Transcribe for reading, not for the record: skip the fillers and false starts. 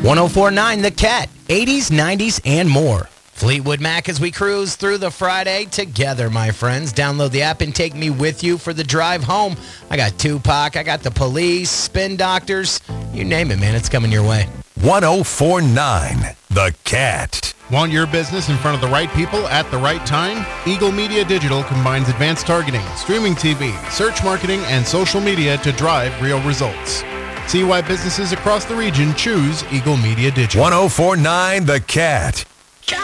1049 The Cat, 80s, 90s, and more. Fleetwood Mac as we cruise through the Friday together, my friends. Download the app and take me with you for the drive home. I got Tupac, I got the Police, Spin Doctors. You name it, man. It's coming your way. 1049 The Cat. Want your business in front of the right people at the right time? Eagle Media Digital combines advanced targeting, streaming TV, search marketing, and social media to drive real results. See why businesses across the region choose Eagle Media Digital. 1049 The Cat.